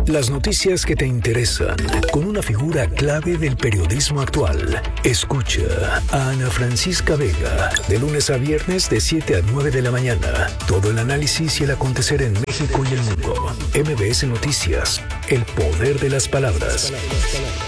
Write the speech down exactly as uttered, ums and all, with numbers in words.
Las noticias que te interesan, con una figura clave del periodismo actual. Escucha a Ana Francisca Vega, de lunes a viernes de siete a nueve de la mañana. Todo el análisis y el acontecer en México y el mundo. M B S Noticias, el poder de las palabras.